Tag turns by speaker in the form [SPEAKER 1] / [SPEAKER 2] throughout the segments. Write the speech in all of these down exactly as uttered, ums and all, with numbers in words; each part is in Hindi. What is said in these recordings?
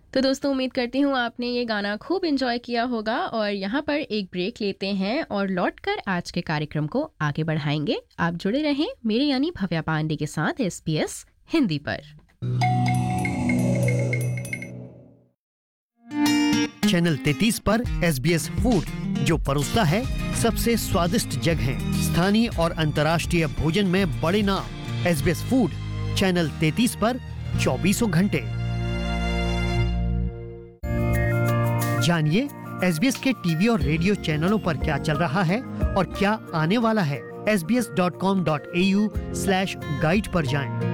[SPEAKER 1] तो दोस्तों उम्मीद करती हूँ आपने ये गाना खूब एंजॉय किया होगा और यहाँ पर एक ब्रेक लेते हैं और लौटकर आज के कार्यक्रम को आगे बढ़ाएंगे। आप जुड़े रहें मेरे यानी भव्या पांडे के साथ एसबीएस हिंदी पर।
[SPEAKER 2] चैनल तैंतीस पर एसबीएस फूड जो परोसता है सबसे स्वादिष्ट जगहें, स्थानीय और अंतर्राष्ट्रीय भोजन में बड़े नाम। एसबीएस फूड चैनल तैंतीस पर चौबीसों घंटे। जानिए एसबीएस के टीवी और रेडियो चैनलों पर क्या चल रहा है और क्या आने वाला है। S B S dot com dot A you slash guide पर जाएं।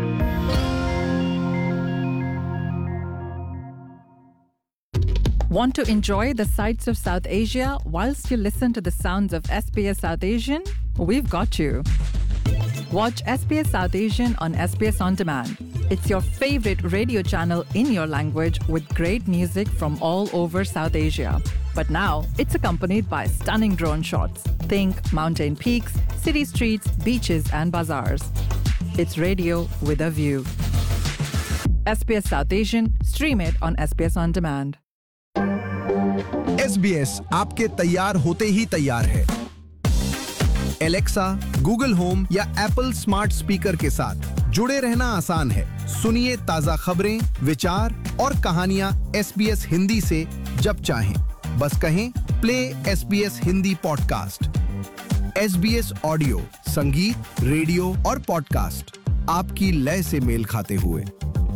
[SPEAKER 3] Want to enjoy the sights of South Asia whilst you listen to the sounds of S B S South Asian? We've got you. Watch S B S South Asian on S B S On Demand. It's your favorite radio channel in your language with great music from all over South Asia. But now, it's accompanied by stunning drone shots. Think mountain peaks, city streets, beaches and bazaars. It's radio with a view. S B S South Asian, stream it on S B S On Demand.
[SPEAKER 4] S B S आपके तैयार होते ही तैयार है। एलेक्सा, गूगल होम या एप्पल स्मार्ट स्पीकर के साथ जुड़े रहना आसान है। सुनिए ताजा खबरें, विचार और कहानियां एस बी एस हिंदी से जब चाहें। बस कहें play S B S Hindi podcast. S B S audio, संगीत, रेडियो और पॉडकास्ट आपकी लय से मेल खाते हुए।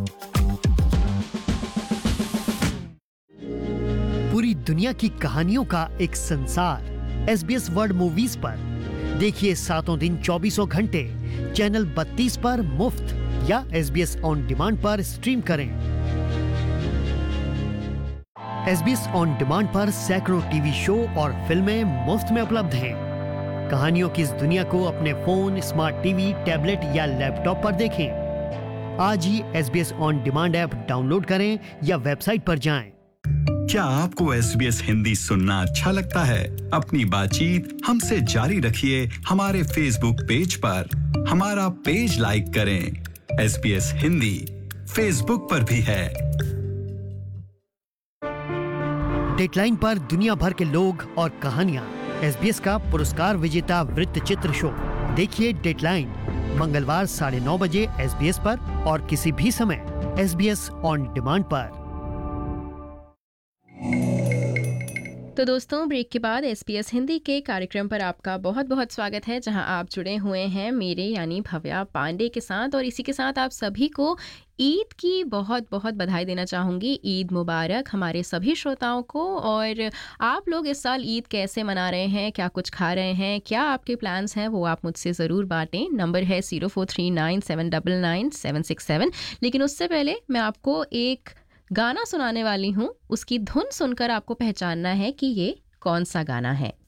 [SPEAKER 2] पूरी दुनिया की कहानियों का एक संसार एसबीएस वर्ल्ड मूवीज पर देखिए सातों दिन चौबीसों घंटे चैनल बत्तीस पर मुफ्त या एसबीएस ऑन डिमांड पर स्ट्रीम करें। एसबीएस ऑन डिमांड पर सैकड़ों टीवी शो और फिल्में मुफ्त में उपलब्ध हैं। कहानियों की इस दुनिया को अपने फोन, स्मार्ट टीवी, टैबलेट या लैपटॉप पर देखें। आज ही SBS on demand app download करें या वेबसाइट पर जाएं।
[SPEAKER 5] क्या आपको एस बी एस हिंदी सुनना अच्छा लगता है? अपनी बातचीत हमसे जारी रखिए हमारे फेसबुक पेज पर। हमारा पेज लाइक करें। S B S Hindi Facebook पर भी है।
[SPEAKER 2] डेडलाइन पर दुनिया भर के लोग और कहानियां। एसबीएस का पुरस्कार विजेता वृत्तचित्र शो देखिए डेडलाइन मंगलवार साढ़े नौ बजे एसबीएस पर और किसी भी समय एसबीएस ऑन डिमांड पर।
[SPEAKER 1] तो दोस्तों ब्रेक के बाद एसबीएस हिंदी के कार्यक्रम पर आपका बहुत बहुत स्वागत है, जहां आप जुड़े हुए हैं मेरे यानी भव्या पांडे के साथ। और इसी के साथ आप सभी को ईद की बहुत बहुत बधाई देना चाहूँगी। ईद मुबारक हमारे सभी श्रोताओं को। और आप लोग इस साल ईद कैसे मना रहे हैं, क्या कुछ खा रहे हैं, क्या आपके प्लान्स हैं, वो आप मुझसे ज़रूर बांटें। नंबर है zero four three nine seven double nine seven six seven. लेकिन उससे पहले मैं आपको एक गाना सुनाने वाली हूँ। उसकी धुन सुनकर आपको पहचानना है कि ये कौन सा गाना है।